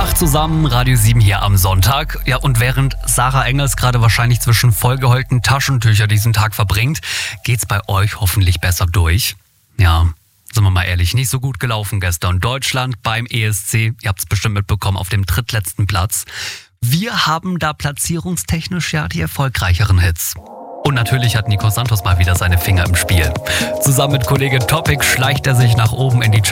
Tag zusammen, Radio 7 hier am Sonntag. Ja, und während Sarah Engels gerade wahrscheinlich zwischen vollgeheulten Taschentücher diesen Tag verbringt, geht's bei euch hoffentlich besser durch. Ja, sind wir mal ehrlich, nicht so gut gelaufen gestern. Deutschland beim ESC, ihr habt's bestimmt mitbekommen, auf dem drittletzten Platz. Wir haben da platzierungstechnisch ja die erfolgreicheren Hits. Und natürlich hat Nico Santos mal wieder seine Finger im Spiel. Zusammen mit Kollege Topic schleicht er sich nach oben in die